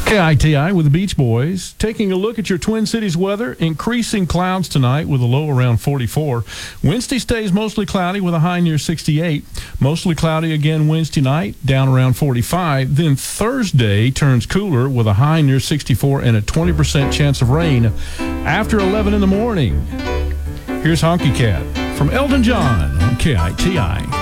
KITI with the Beach Boys. Taking a look at your Twin Cities weather, increasing clouds tonight with a low around 44. Wednesday stays mostly cloudy with a high near 68. Mostly cloudy again Wednesday night, down around 45. Then Thursday turns cooler with a high near 64 and a 20% chance of rain after 11 in the morning. Here's Honky Cat from Elton John on KITI.